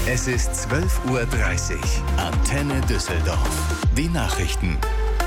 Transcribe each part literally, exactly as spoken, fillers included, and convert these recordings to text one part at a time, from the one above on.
Es ist zwölf Uhr dreißig. Antenne Düsseldorf. Die Nachrichten.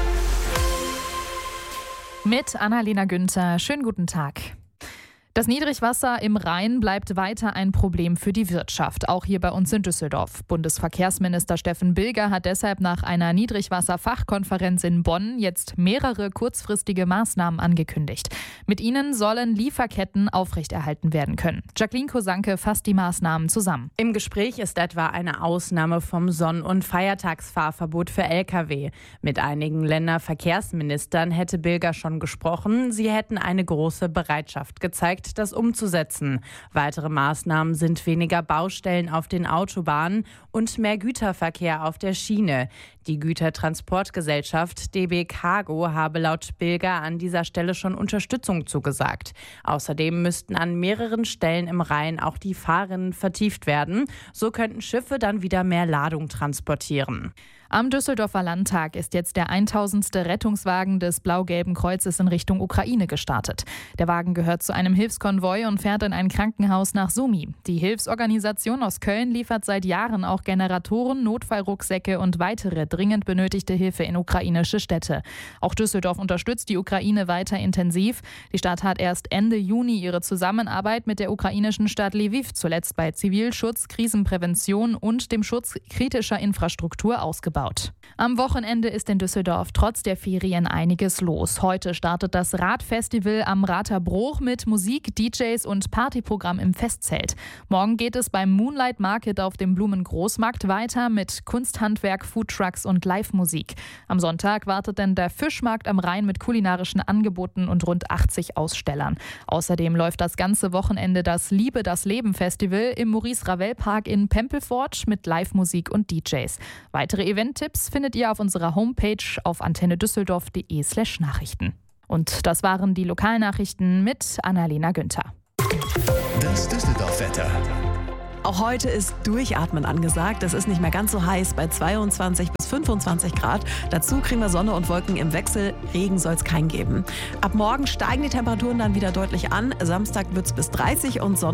Mit Annalena Günther. Schönen guten Tag. Das Niedrigwasser im Rhein bleibt weiter ein Problem für die Wirtschaft, auch hier bei uns in Düsseldorf. Bundesverkehrsminister Steffen Bilger hat deshalb nach einer Niedrigwasser-Fachkonferenz in Bonn jetzt mehrere kurzfristige Maßnahmen angekündigt. Mit ihnen sollen Lieferketten aufrechterhalten werden können. Jacqueline Kosanke fasst die Maßnahmen zusammen. Im Gespräch ist etwa eine Ausnahme vom Sonn- und Feiertagsfahrverbot für L K W. Mit einigen Länderverkehrsministern hätte Bilger schon gesprochen. Sie hätten eine große Bereitschaft gezeigt, das umzusetzen. Weitere Maßnahmen sind weniger Baustellen auf den Autobahnen und mehr Güterverkehr auf der Schiene. Die Gütertransportgesellschaft D B Cargo habe laut Bilger an dieser Stelle schon Unterstützung zugesagt. Außerdem müssten an mehreren Stellen im Rhein auch die Fahrrinnen vertieft werden. So könnten Schiffe dann wieder mehr Ladung transportieren. Am Düsseldorfer Landtag ist jetzt der tausendste Rettungswagen des Blau-Gelben Kreuzes in Richtung Ukraine gestartet. Der Wagen gehört zu einem Hilfskonvoi und fährt in ein Krankenhaus nach Sumy. Die Hilfsorganisation aus Köln liefert seit Jahren auch Generatoren, Notfallrucksäcke und weitere dringend benötigte Hilfe in ukrainische Städte. Auch Düsseldorf unterstützt die Ukraine weiter intensiv. Die Stadt hat erst Ende Juni ihre Zusammenarbeit mit der ukrainischen Stadt Lviv zuletzt bei Zivilschutz, Krisenprävention und dem Schutz kritischer Infrastruktur ausgebaut. Am Wochenende ist in Düsseldorf trotz der Ferien einiges los. Heute startet das Radfestival am Rater Bruch mit Musik, D Js und Partyprogramm im Festzelt. Morgen geht es beim Moonlight Market auf dem Blumengroßmarkt weiter mit Kunsthandwerk, Foodtrucks und Live-Musik. Am Sonntag wartet dann der Fischmarkt am Rhein mit kulinarischen Angeboten und rund achtzig Ausstellern. Außerdem läuft das ganze Wochenende das Liebe das Leben Festival im Maurice Ravel Park in Pempelfort mit Live-Musik und D Js. Weitere Events Tipps findet ihr auf unserer Homepage auf antennedüsseldorf.de slash Nachrichten. Und das waren die Lokalnachrichten mit Annalena Günther. Das Düsseldorf Wetter. Auch heute ist Durchatmen angesagt. Es ist nicht mehr ganz so heiß bei zweiundzwanzig bis fünfundzwanzig Grad. Dazu kriegen wir Sonne und Wolken im Wechsel. Regen soll es keinen geben. Ab morgen steigen die Temperaturen dann wieder deutlich an. Samstag wird es bis dreißig und Sonntag